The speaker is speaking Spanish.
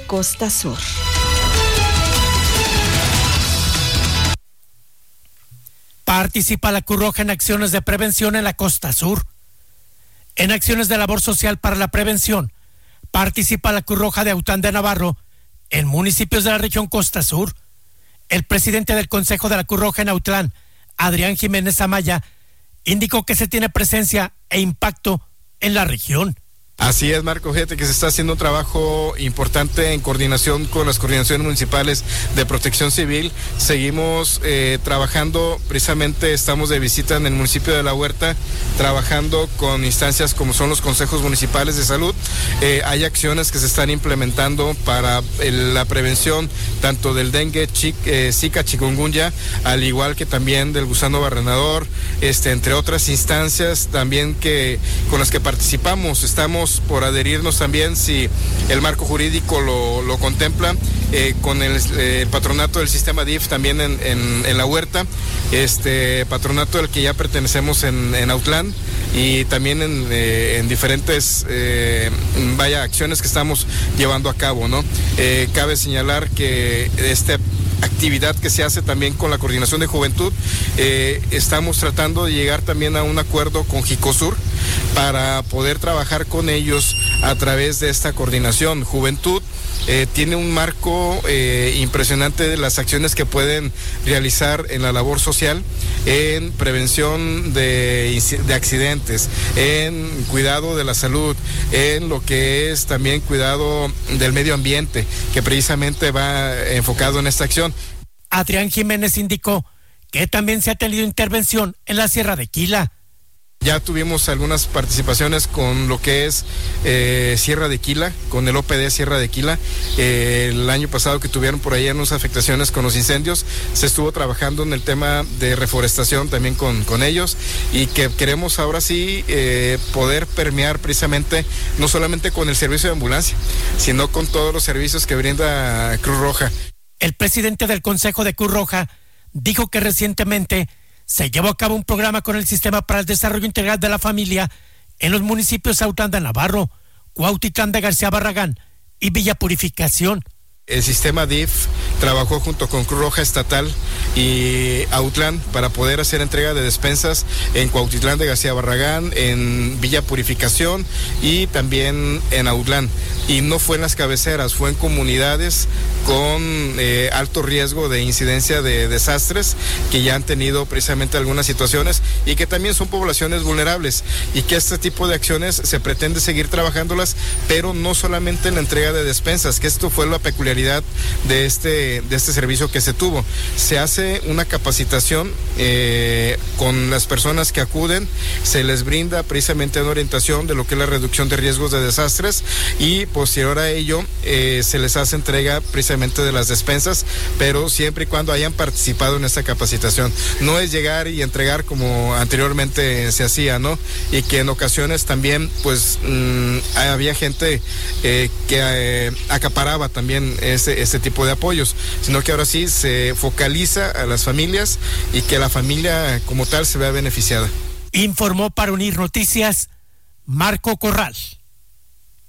Costa Sur. Participa la Cruz Roja en acciones de prevención en la Costa Sur. En acciones de labor social para la prevención, participa la Cruz Roja de Autlán de Navarro en municipios de la región Costa Sur. El presidente del Consejo de la Cruz Roja en Autlán, Adrián Jiménez Amaya, indicó que se tiene presencia e impacto en la región. Así es, Marco, fíjate que se está haciendo un trabajo importante en coordinación con las coordinaciones municipales de protección civil. Seguimos trabajando, precisamente estamos de visita en el municipio de La Huerta, trabajando con instancias como son los consejos municipales de salud. Hay acciones que se están implementando para la prevención tanto del dengue, zika, chikungunya, al igual que también del gusano barrenador, entre otras instancias también con las que participamos. Estamos por adherirnos también, si el marco jurídico lo contempla, con el patronato del sistema DIF también en La Huerta, patronato al que ya pertenecemos en Autlán, y también en diferentes acciones que estamos llevando a cabo, ¿no? Cabe señalar que esta actividad que se hace también con la coordinación de juventud, estamos tratando de llegar también a un acuerdo con Jicosur para poder trabajar con ellos a través de esta coordinación. Juventud tiene un marco impresionante de las acciones que pueden realizar en la labor social, en prevención de accidentes, en cuidado de la salud, en lo que es también cuidado del medio ambiente, que precisamente va enfocado en esta acción. Adrián Jiménez indicó que también se ha tenido intervención en la Sierra de Quila. Ya tuvimos algunas participaciones con lo que es Sierra de Quila, con el OPD Sierra de Quila. El año pasado que tuvieron por ahí unas afectaciones con los incendios, se estuvo trabajando en el tema de reforestación también con ellos, y que queremos ahora sí poder permear precisamente no solamente con el servicio de ambulancia, sino con todos los servicios que brinda Cruz Roja. El presidente del Consejo de Cruz Roja dijo que recientemente se llevó a cabo un programa con el Sistema para el Desarrollo Integral de la Familia en los municipios Autlán de Navarro, Cuautitlán de García Barragán y Villa Purificación. El sistema DIF trabajó junto con Cruz Roja Estatal y Autlán para poder hacer entrega de despensas en Cuautitlán de García Barragán, en Villa Purificación y también en Autlán. Y no fue en las cabeceras, fue en comunidades con alto riesgo de incidencia de desastres, que ya han tenido precisamente algunas situaciones y que también son poblaciones vulnerables, y que este tipo de acciones se pretende seguir trabajándolas, pero no solamente en la entrega de despensas, que esto fue la peculiaridad de este servicio que se tuvo. Se hace una capacitación con las personas que acuden, se les brinda precisamente una orientación de lo que es la reducción de riesgos de desastres, y posterior a ello se les hace entrega precisamente de las despensas, pero siempre y cuando hayan participado en esta capacitación. No es llegar y entregar como anteriormente se hacía, ¿no? Y que en ocasiones también pues había gente que acaparaba también este tipo de apoyos, sino que ahora sí se focaliza a las familias y que la familia como tal se vea beneficiada. Informó para Unir Noticias Marco Corral.